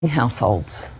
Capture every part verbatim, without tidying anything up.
households.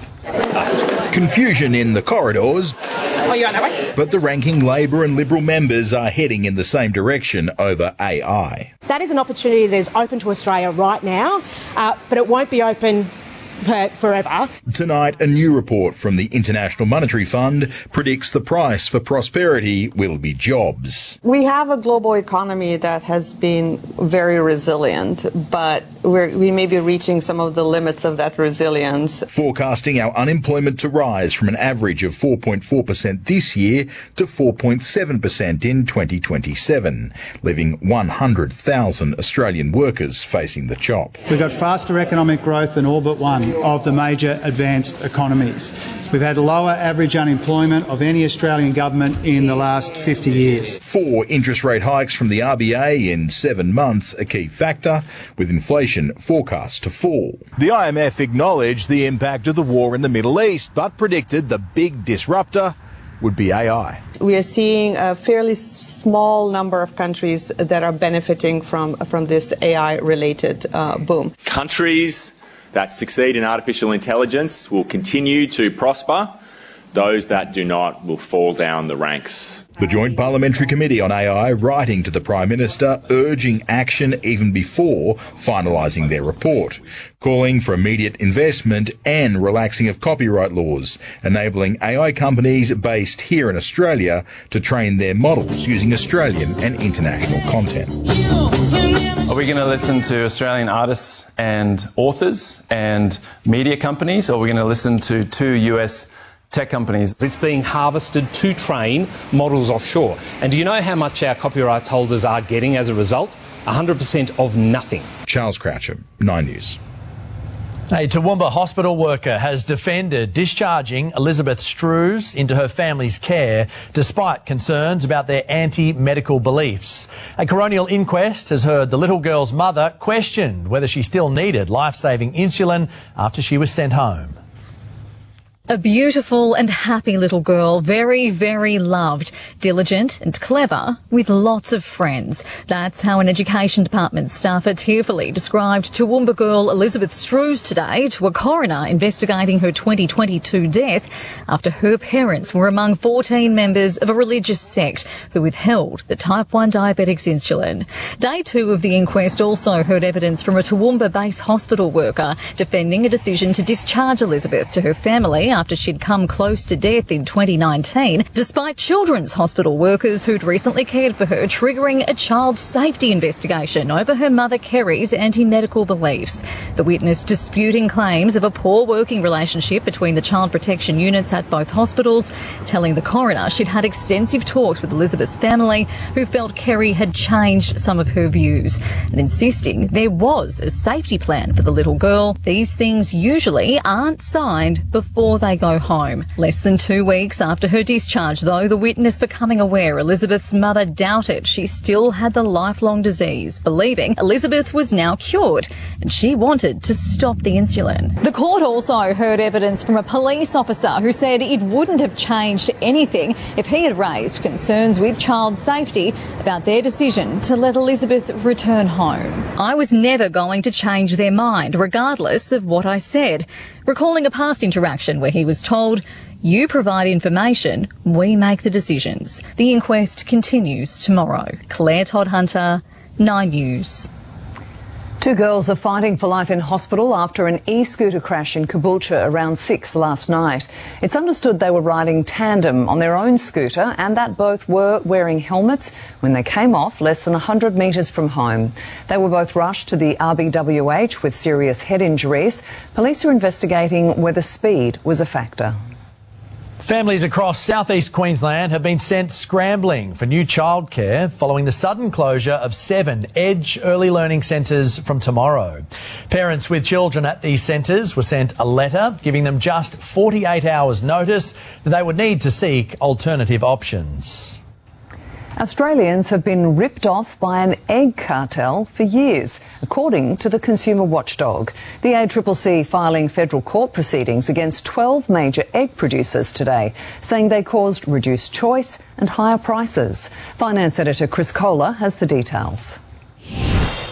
Confusion in the corridors, oh, you're on that way? But the ranking Labor and Liberal members are heading in the same direction over A I. That is an opportunity that is open to Australia right now, uh, but it won't be open for forever. Tonight, a new report from the International Monetary Fund predicts the price for prosperity will be jobs. We have a global economy that has been very resilient, but we're, we may be reaching some of the limits of that resilience. Forecasting our unemployment to rise from an average of four point four percent this year to four point seven percent in twenty twenty-seven, leaving one hundred thousand Australian workers facing the chop. We've got faster economic growth than all but one of the major advanced economies. We've had lower average unemployment of any Australian government in the last fifty years. Four interest rate hikes from the R B A in seven months, a key factor, with inflation forecast to fall. The I M F acknowledged the impact of the war in the Middle East, but predicted the big disruptor would be A I. We are seeing a fairly small number of countries that are benefiting from, from this A I-related uh, boom. Countries that succeed in artificial intelligence will continue to prosper. Those that do not will fall down the ranks. The Joint Parliamentary Committee on A I writing to the Prime Minister, urging action even before finalising their report, calling for immediate investment and relaxing of copyright laws, enabling A I companies based here in Australia to train their models using Australian and international content. Are we going to listen to Australian artists and authors and media companies, or are we going to listen to two U S tech companies? It's being harvested to train models offshore. And do you know how much our copyright holders are getting as a result? one hundred percent of nothing. Charles Croucher, Nine News. A Toowoomba hospital worker has defended discharging Elizabeth Strews into her family's care despite concerns about their anti-medical beliefs. A coronial inquest has heard the little girl's mother questioned whether she still needed life-saving insulin after she was sent home. A beautiful and happy little girl, very, very loved, diligent and clever, with lots of friends. That's how an Education Department staffer tearfully described Toowoomba girl Elizabeth Strews today to a coroner investigating her twenty twenty-two death after her parents were among fourteen members of a religious sect who withheld the type one diabetics insulin. Day two of the inquest also heard evidence from a Toowoomba base hospital worker defending a decision to discharge Elizabeth to her family after she'd come close to death in twenty nineteen, despite children's hospital workers who'd recently cared for her triggering a child safety investigation over her mother Kerry's anti-medical beliefs. The witness disputing claims of a poor working relationship between the child protection units at both hospitals, telling the coroner she'd had extensive talks with Elizabeth's family, who felt Kerry had changed some of her views, and insisting there was a safety plan for the little girl. These things usually aren't signed before they go home. Less than two weeks after her discharge, though, the witness becoming aware Elizabeth's mother doubted she still had the lifelong disease, believing Elizabeth was now cured and she wanted to stop the insulin. The court also heard evidence from a police officer who said it wouldn't have changed anything if he had raised concerns with child safety about their decision to let Elizabeth return home. I was never going to change their mind, regardless of what I said. Recalling a past interaction where he was told, "You provide information, we make the decisions." The inquest continues tomorrow. Claire Todd-Hunter, Nine News. Two girls are fighting for life in hospital after an e-scooter crash in Caboolture around six last night. It's understood they were riding tandem on their own scooter and that both were wearing helmets when they came off less than one hundred metres from home. They were both rushed to the R B W H with serious head injuries. Police are investigating whether speed was a factor. Families across southeast Queensland have been sent scrambling for new childcare following the sudden closure of seven Edge early learning centres from tomorrow. Parents with children at these centres were sent a letter giving them just forty-eight hours notice that they would need to seek alternative options. Australians have been ripped off by an egg cartel for years, according to the Consumer Watchdog. The A C C C filing federal court proceedings against twelve major egg producers today, saying they caused reduced choice and higher prices. Finance editor Chris Kohler has the details.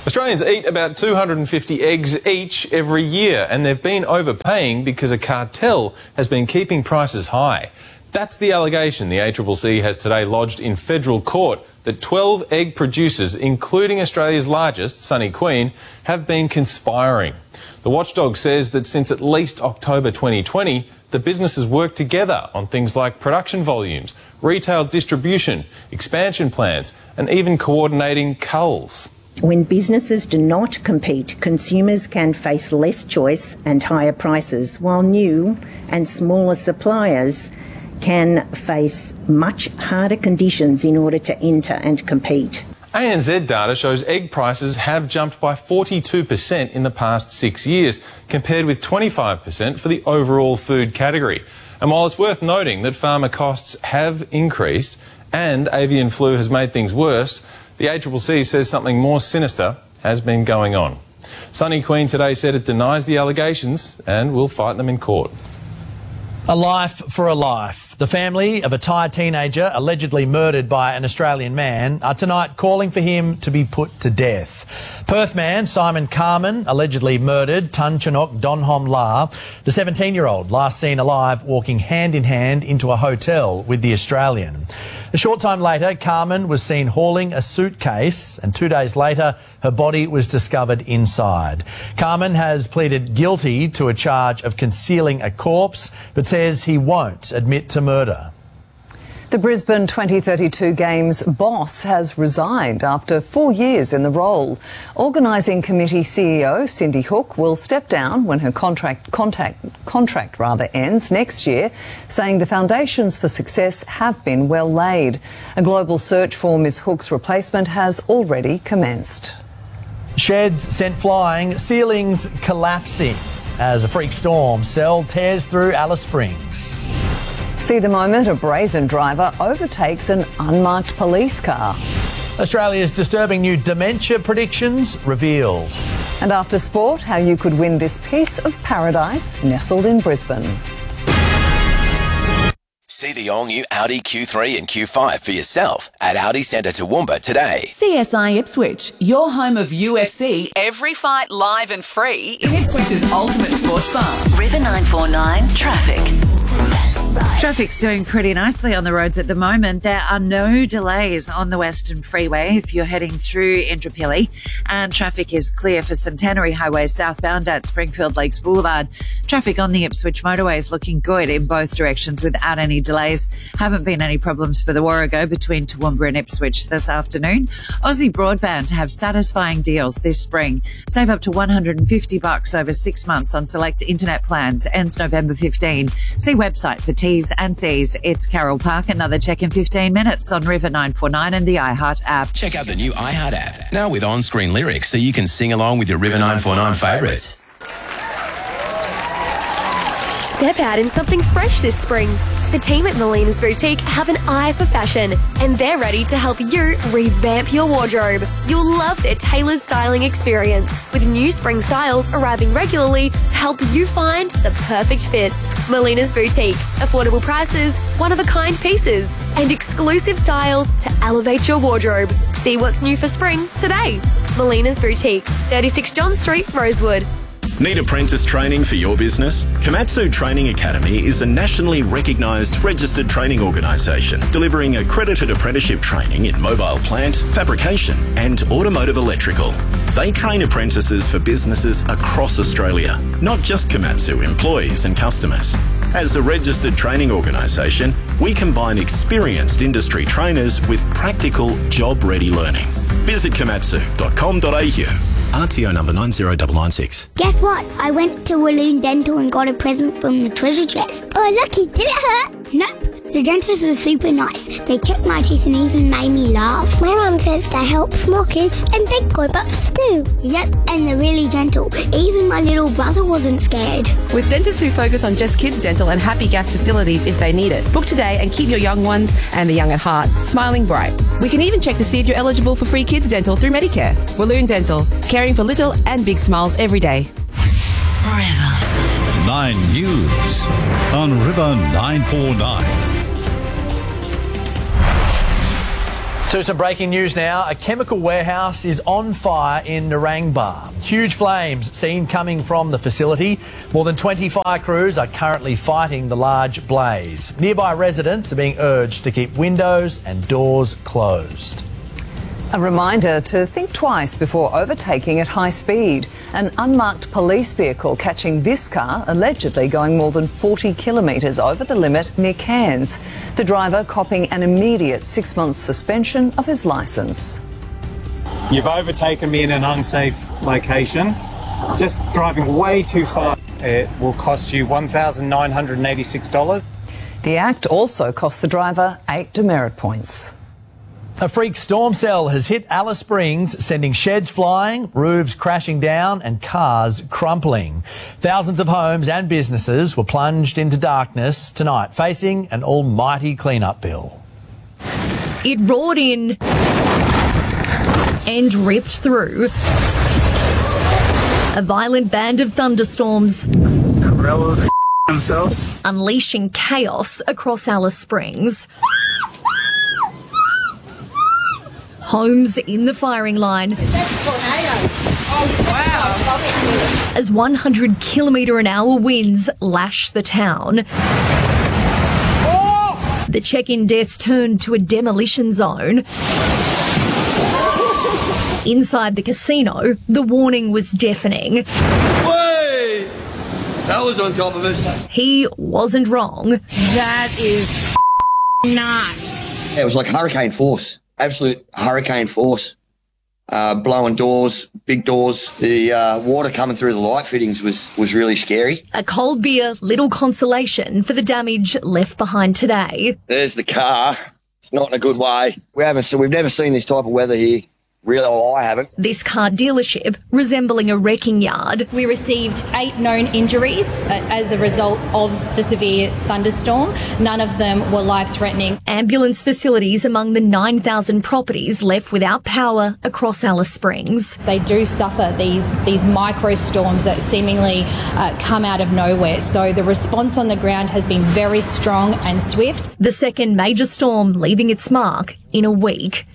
Australians eat about two hundred fifty eggs each every year, and they've been overpaying because a cartel has been keeping prices high. That's the allegation the A C C C has today lodged in federal court, that twelve egg producers, including Australia's largest, Sunny Queen, have been conspiring. The watchdog says that since at least October twenty twenty, the businesses worked together on things like production volumes, retail distribution, expansion plans, and even coordinating culls. When businesses do not compete, consumers can face less choice and higher prices, while new and smaller suppliers can face much harder conditions in order to enter and compete. A N Z data shows egg prices have jumped by forty-two percent in the past six years, compared with twenty-five percent for the overall food category. And while it's worth noting that farmer costs have increased and avian flu has made things worse, the A C C C says something more sinister has been going on. Sunny Queen today said it denies the allegations and will fight them in court. A life for a life. The family of a Thai teenager allegedly murdered by an Australian man are tonight calling for him to be put to death. Perth man Simon Carman allegedly murdered Tan Chanok Donhom La, the seventeen-year-old last seen alive walking hand in hand into a hotel with the Australian. A short time later, Carman was seen hauling a suitcase, and two days later, her body was discovered inside. Carman has pleaded guilty to a charge of concealing a corpse, but says he won't admit to murder. The Brisbane twenty thirty-two Games boss has resigned after four years in the role. Organising Committee C E O Cindy Hook will step down when her contract, contact, contract rather ends next year, saying the foundations for success have been well laid. A global search for Miss Hook's replacement has already commenced. Sheds sent flying, ceilings collapsing as a freak storm cell tears through Alice Springs. See the moment a brazen driver overtakes an unmarked police car. Australia's disturbing new dementia predictions revealed. And after sport, how you could win this piece of paradise nestled in Brisbane. See the all-new Audi Q three and Q five for yourself at Audi Centre Toowoomba today. C S I Ipswich, your home of U F C. Every fight live and free in Ipswich's ultimate sports bar. River nine four nine Traffic. Traffic's doing pretty nicely on the roads at the moment. There are no delays on the Western Freeway if you're heading through Indooroopilly, and traffic is clear for Centenary Highway southbound at Springfield Lakes Boulevard. Traffic on the Ipswich motorway is looking good in both directions without any delays. Haven't been any problems for the Warrego between Toowoomba and Ipswich this afternoon. Aussie Broadband have satisfying deals this spring. Save up to one hundred fifty bucks over six months on select internet plans. Ends November fifteenth. See website for T's and C's. It's Carol Park. Another check in fifteen minutes on River nine four nine and the iHeart app. Check out the new iHeart app, now with on-screen lyrics so you can sing along with your River nine four nine favourites. Step out in something fresh this spring. The team at Melina's Boutique have an eye for fashion, and they're ready to help you revamp your wardrobe. You'll love their tailored styling experience, with new spring styles arriving regularly to help you find the perfect fit. Melina's Boutique. Affordable prices, one-of-a-kind pieces, and exclusive styles to elevate your wardrobe. See what's new for spring today. Melina's Boutique, thirty-six John Street, Rosewood. Need apprentice training for your business? Komatsu Training Academy is a nationally recognised registered training organisation delivering accredited apprenticeship training in mobile plant, fabrication and automotive electrical. They train apprentices for businesses across Australia, not just Komatsu employees and customers. As a registered training organisation, we combine experienced industry trainers with practical, job-ready learning. Visit komatsu dot com dot a u. R T O number nine zero nine nine six. Guess what? I went to Walloon Dental and got a present from the treasure chest. Oh, lucky. Did it hurt? Nope. The dentists are super nice. They checked my teeth and even made me laugh. My mum says they help small kids and big grown-ups too. Yep, and they're really gentle. Even my little brother wasn't scared. With dentists who focus on just kids dental and happy gas facilities if they need it. Book today and keep your young ones and the young at heart smiling bright. We can even check to see if you're eligible for free kids dental through Medicare. Walloon Dental, caring for little and big smiles every day. River nine News on River nine four nine. To some breaking news now. A chemical warehouse is on fire in Narangba. Huge flames seen coming from the facility. More than twenty fire crews are currently fighting the large blaze. Nearby residents are being urged to keep windows and doors closed. A reminder to think twice before overtaking at high speed. An unmarked police vehicle catching this car allegedly going more than forty kilometres over the limit near Cairns. The driver copping an immediate six-month suspension of his licence. You've overtaken me in an unsafe location. Just driving way too far. It will cost you one thousand nine hundred eighty-six dollars. The act also cost the driver eight demerit points. A freak storm cell has hit Alice Springs, sending sheds flying, roofs crashing down and cars crumpling. Thousands of homes and businesses were plunged into darkness tonight, facing an almighty clean-up bill. It roared in and ripped through. A violent band of thunderstorms themselves, unleashing chaos across Alice Springs. Homes in the firing line. Oh, wow. As one hundred kilometre an hour winds lash the town. Oh! The check-in desk turned to a demolition zone. Inside the casino, the warning was deafening. Way! That was on top of us. He wasn't wrong. That is not. Yeah, it was like hurricane force. Absolute hurricane force, uh, blowing doors, big doors. The uh, water coming through the light fittings was, was really scary. A cold beer, little consolation for the damage left behind today. There's the car. It's not in a good way. We haven't, so we've never seen this type of weather here. Really, well, I haven't. This car dealership resembling a wrecking yard. We received eight known injuries uh, as a result of the severe thunderstorm. None of them were life-threatening. Ambulance facilities among the nine thousand properties left without power across Alice Springs. They do suffer these, these micro storms that seemingly uh, come out of nowhere. So the response on the ground has been very strong and swift. The second major storm leaving its mark in a week.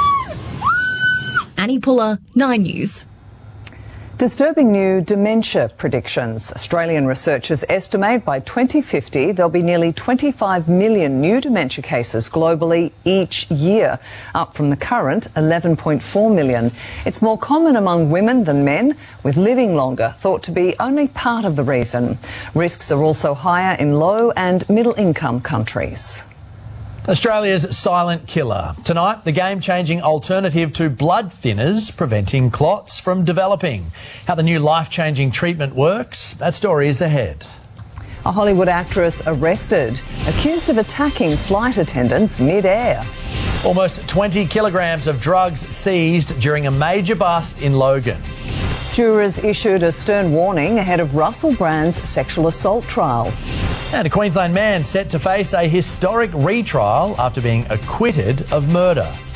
Annie Puller, Nine News. Disturbing new dementia predictions. Australian researchers estimate by twenty fifty there'll be nearly twenty-five million new dementia cases globally each year, up from the current eleven point four million. It's more common among women than men, with living longer thought to be only part of the reason. Risks are also higher in low and middle income countries. Australia's silent killer. Tonight, the game-changing alternative to blood thinners, preventing clots from developing. How the new life-changing treatment works, that story is ahead. A Hollywood actress arrested, accused of attacking flight attendants mid-air. Almost twenty kilograms of drugs seized during a major bust in Logan. Jurors issued a stern warning ahead of Russell Brand's sexual assault trial. And a Queensland man set to face a historic retrial after being acquitted of murder.